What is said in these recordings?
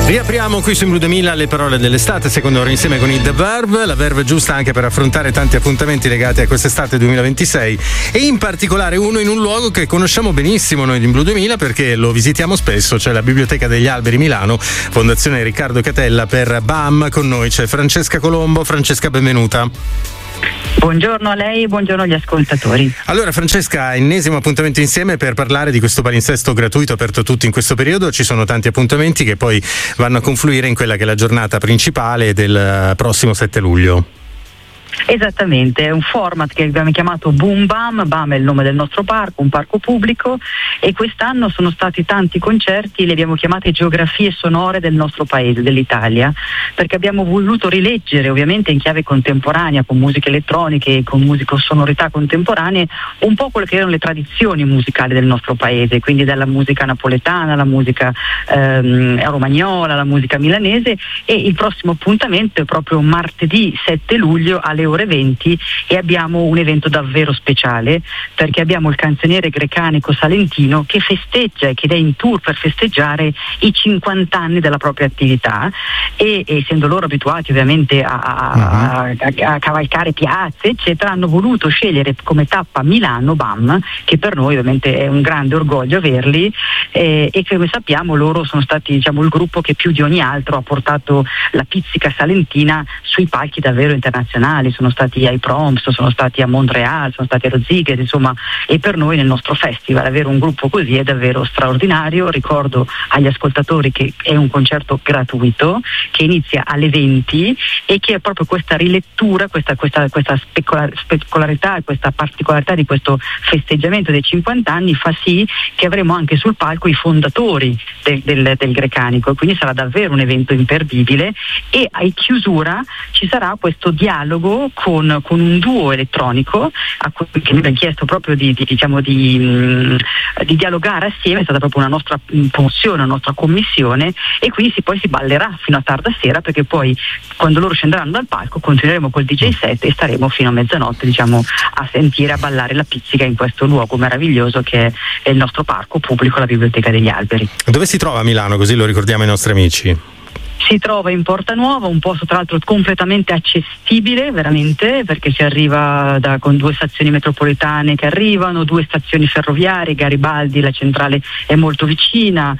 Riapriamo qui su Blu 2000 le parole dell'estate, seconda ora insieme con il The Verve, la verve giusta anche per affrontare tanti appuntamenti legati a quest'estate 2026 e in particolare uno in un luogo che conosciamo benissimo noi di Blu 2000 perché lo visitiamo spesso, cioè la Biblioteca degli Alberi Milano, Fondazione Riccardo Catella per BAM. Con noi c'è Francesca Colombo. Francesca, benvenuta. Buongiorno a lei e buongiorno agli ascoltatori. Allora Francesca, ennesimo appuntamento insieme per parlare di questo palinsesto gratuito aperto a tutti in questo periodo. Ci sono tanti appuntamenti che poi vanno a confluire in quella che è la giornata principale del prossimo 7 luglio. Esattamente, è un format che abbiamo chiamato Boom Bam. Bam è il nome del nostro parco, un parco pubblico, e quest'anno sono stati tanti concerti, li abbiamo chiamati geografie sonore del nostro paese, dell'Italia, perché abbiamo voluto rileggere, ovviamente in chiave contemporanea, con musiche elettroniche, con sonorità contemporanee, un po' quelle che erano le tradizioni musicali del nostro paese, quindi dalla musica napoletana, la musica romagnola, la musica milanese. E il prossimo appuntamento è proprio martedì 7 luglio alle ore 20 e abbiamo un evento davvero speciale perché abbiamo il canzoniere grecanico salentino che festeggia e che è in tour per festeggiare i 50 anni della propria attività e essendo loro abituati ovviamente a cavalcare piazze eccetera, hanno voluto scegliere come tappa Milano BAM, che per noi ovviamente è un grande orgoglio averli e come sappiamo loro sono stati il gruppo che più di ogni altro ha portato la pizzica salentina sui palchi davvero internazionali. Sono stati ai Proms, sono stati a Montreal, sono stati allo Ziget, insomma, e per noi nel nostro festival avere un gruppo così è davvero straordinario. Ricordo agli ascoltatori che è un concerto gratuito che inizia alle 20 e che è proprio questa rilettura, questa specularità, questa particolarità di questo festeggiamento dei 50 anni fa sì che avremo anche sul palco i fondatori del Grecanico, quindi sarà davvero un evento imperdibile e a chiusura ci sarà questo dialogo con un duo elettronico a cui che mi abbiamo chiesto proprio di dialogare assieme. È stata proprio una nostra promozione, una nostra commissione, e quindi poi si ballerà fino a tarda sera perché poi quando loro scenderanno dal palco continueremo col DJ set e staremo fino a mezzanotte a sentire, a ballare la pizzica in questo luogo meraviglioso che è il nostro parco pubblico, la Biblioteca degli Alberi. Dove si trova a Milano, così lo ricordiamo ai nostri amici? Si trova in Porta Nuova, un posto tra l'altro completamente accessibile veramente, perché si arriva con 2 stazioni metropolitane che arrivano, 2 stazioni ferroviarie, Garibaldi, la centrale è molto vicina,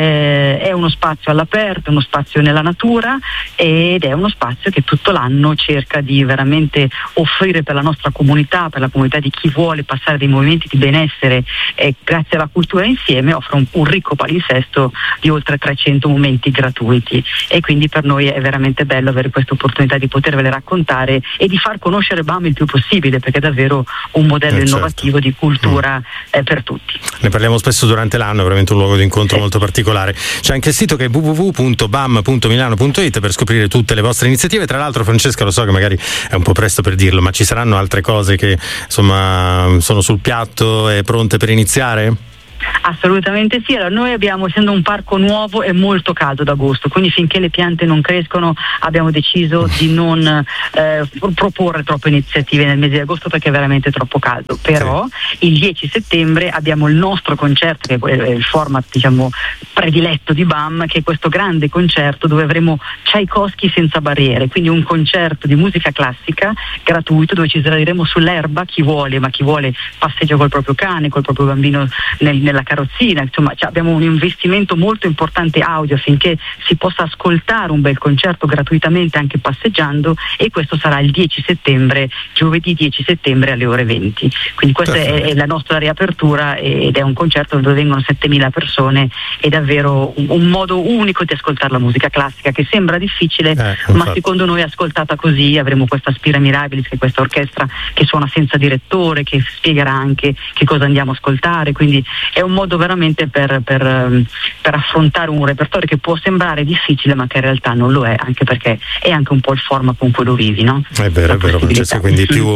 è uno spazio all'aperto, uno spazio nella natura ed è uno spazio che tutto l'anno cerca di veramente offrire per la nostra comunità, per la comunità di chi vuole passare dei momenti di benessere e grazie alla cultura insieme offre un ricco palinsesto di oltre 300 momenti gratuiti. E quindi per noi è veramente bello avere questa opportunità di potervele raccontare e di far conoscere BAM il più possibile, perché è davvero un modello innovativo di cultura per tutti. Ne parliamo spesso durante l'anno, è veramente un luogo di incontro molto particolare. C'è anche il sito che è www.bam.milano.it per scoprire tutte le vostre iniziative. Tra l'altro Francesca, lo so che magari è un po' presto per dirlo, ma ci saranno altre cose che insomma sono sul piatto e pronte per iniziare? Assolutamente sì. Allora, noi abbiamo, essendo un parco nuovo, è molto caldo ad agosto, quindi finché le piante non crescono abbiamo deciso di non proporre troppe iniziative nel mese di agosto perché è veramente troppo caldo. Però il 10 settembre abbiamo il nostro concerto, che è il format prediletto di BAM, che è questo grande concerto dove avremo Tchaikovsky senza barriere, quindi un concerto di musica classica gratuito dove ci sdraieremo sull'erba, chi vuole passeggia col proprio cane, col proprio bambino nella carrozzina, insomma abbiamo un investimento molto importante audio affinché si possa ascoltare un bel concerto gratuitamente anche passeggiando, e questo sarà il 10 settembre, giovedì 10 settembre alle ore 20. Quindi questa è la nostra riapertura ed è un concerto dove vengono 7.000 persone, è davvero un modo unico di ascoltare la musica classica che sembra difficile, ma secondo noi ascoltata così avremo questa Spira Mirabilis, che è questa orchestra che suona senza direttore, che spiegherà anche che cosa andiamo a ascoltare, quindi è un modo veramente per affrontare un repertorio che può sembrare difficile ma che in realtà non lo è, anche perché è anche un po' il format con cui lo vivi, no? È vero Francesca, quindi più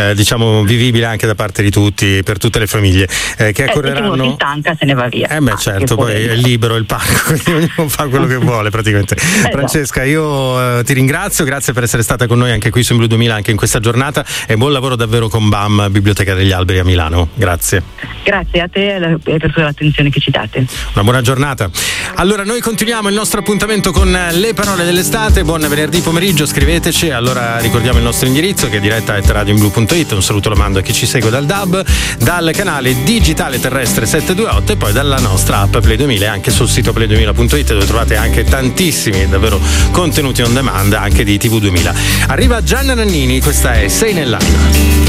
vivibile anche da parte di tutti, per tutte le famiglie che accorreranno. Uno si stanca se ne va via. Certo, poi è libero il parco, quindi ognuno fa quello che vuole praticamente. Francesca, io ti ringrazio, grazie per essere stata con noi anche qui su Blu 2000 anche in questa giornata, e buon lavoro davvero con BAM, Biblioteca degli Alberi a Milano. Grazie. Grazie a te, per tutta l'attenzione che ci date. Una buona giornata. Allora noi continuiamo il nostro appuntamento con le parole dell'estate. Buon venerdì pomeriggio, scriveteci. Allora ricordiamo il nostro indirizzo che è diretta@radioinblu.it. Un saluto lo mando a chi ci segue dal DAB, dal canale digitale terrestre 728 e poi dalla nostra app Play 2000 e anche sul sito play2000.it, dove trovate anche tantissimi davvero contenuti on demand anche di TV 2000. Arriva Gianna Nannini, questa è Sei nell'anima.